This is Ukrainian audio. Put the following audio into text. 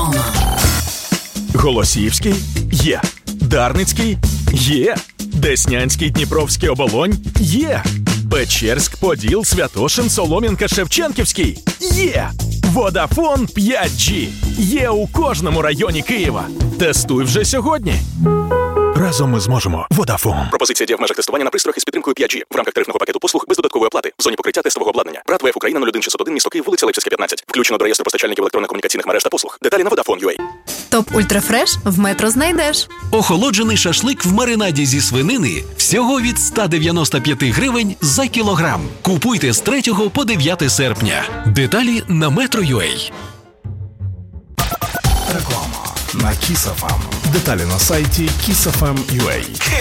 Реклама. Голосіївський є. Дарницький є. Деснянський, Дніпровський, Оболонь є. Печерськ, Поділ, Святошин, Солом'янка, Шевченківський є. Водафон 5G є у кожному районі Києва. Тестуй вже сьогодні. Разом ми зможемо. Водафон. Пропозиція діє в межах тестування на пристроях із підтримкою 5G в рамках тарифного пакету послуг без додаткової оплати в зоні покриття тестового обладнання. ПрАТ ВФ Україна 01601, місто Київ, вулиця Левчевська, 15. Включено до реєстру постачальників електронно-комунікаційних мереж та послуг. Деталі на Vodafone.ua. Топ Ультрафреш в Метро знайдеш. Охолоджений шашлик в маринаді зі свинини всього від 195 гривень за кілограм. Купуйте з 3 по 9 серпня. Деталі на Metro.ua. Реклама на Kiss FM. Деталі на сайті kissfm.ua.